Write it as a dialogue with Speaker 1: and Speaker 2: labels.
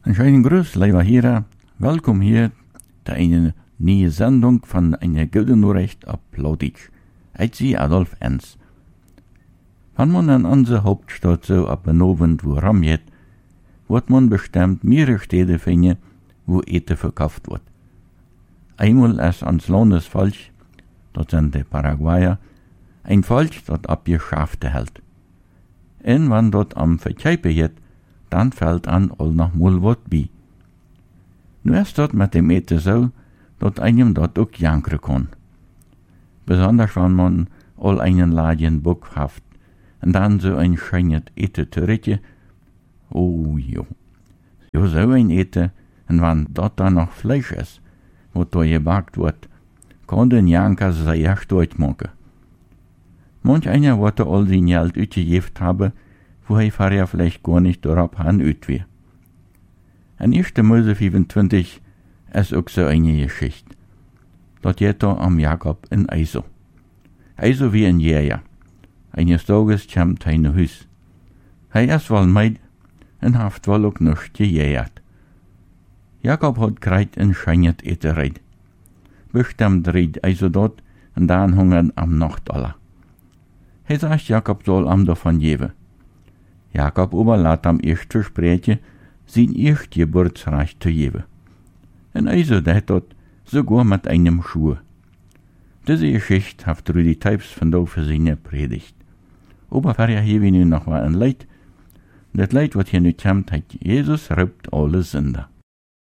Speaker 1: Een schönen Gruß, lieber Hörer. Welkom hier zu einer neuen Sendung von einer guten Nachricht auf Plautitsch. Ich bin Adolf Enz. Wenn man in unserer Hauptstadt so ab en Abend wo rumgeht, wird man bestimmt mehrere Städte finden, wo Eten verkauft wird. Einmal ist ans Landesvolk, das sind die Paraguayer, ein Volk, das abgeschafft hält. Und wenn dort am Verkäufen geht, dann fällt an all noch mal wat bei. Nu ist dort mit dem Eten so, dass einem dort auch jankern kann. Besonders wenn man all einen Laden Bock haft und dann so ein schönes Eten zurücke. Oh jo. Jo so ein Eten, und wenn dort dann noch Fleisch ist, was da gebackt wird, kann den Janker sehr stolz machen. Manch einer wird all sein Geld ausgegeben haben, wo er vorher vielleicht gar nicht darauf anüt wie. In 1. Mose 25 ist auch so eine Geschichte. Dort geht da am Jakob in Eiso. Eiso wie ein Jäger. Eines Tages kommt er in ein Haus. Er ist wohl meid und hat wohl auch nicht gejägert. Jakob hat greit ein schönes Etereit. Bestimmt reid Eiso dort und dann hungern am Nachtalla. Er sagt, Jakob soll am davon geben. Jakob überlässt am ersten Gespräch sein Erstgeburtsrecht zu geben. Und also das dort sogar mit einem Schuh. Diese Geschichte hat Rudi Teibs von da für seine Predigt. Aber vorher hier wir nun noch mal ein Leid. Das Leid, was hier nicht kommt, hat Jesus rübt alle Sünder.